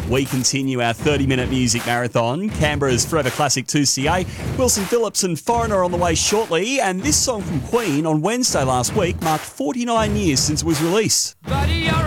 We continue our 30-minute music marathon. Canberra's Forever Classic 2CA. Wilson Phillips and Foreigner on the way shortly. And this song from Queen on Wednesday last week marked 49 years since it was released. Buddy, you're